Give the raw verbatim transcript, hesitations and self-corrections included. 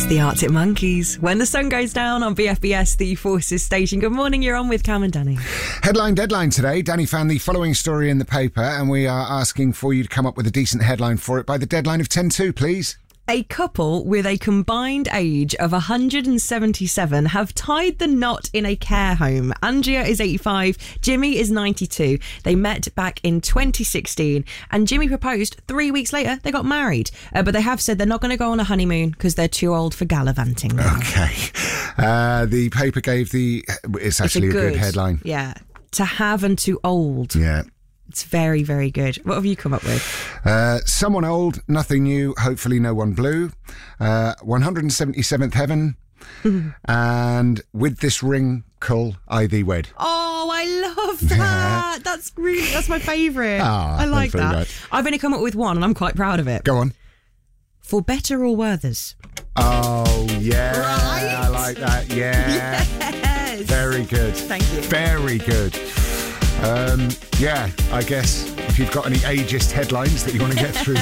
It's the Arctic Monkeys. When the sun goes down on B F B S, the Forces station. Good morning, you're on with Cam and Danny. Headline deadline today. Danny found the following story in the paper and we are asking for you to come up with a decent headline for it by the deadline of ten to, please. A couple with a combined age of one hundred seventy-seven have tied the knot in a care home. Andrea is eighty-five, Jimmy is ninety-two. They met back in twenty sixteen and Jimmy proposed. Three weeks later, they got married. Uh, but they have said they're not going to go on a honeymoon because they're too old for gallivanting now. Okay. Uh, the paper gave the... It's actually it's a, good, a good headline. Yeah. To have and too old. Yeah. It's very, very good. What have you come up with? Uh, someone old, nothing new, hopefully no one blue. Uh, one hundred seventy-seventh heaven. And with this ring, cull, I thee wed. Oh, I love that. That's really, that's my favourite. Oh, I like that. Much. I've only come up with one and I'm quite proud of it. Go on. For better or worthers. Oh, yeah. Right? I like that. Yeah. Yes. Very good. Thank you. Very good. Um, yeah, I guess if you've got any ageist headlines that you want to get through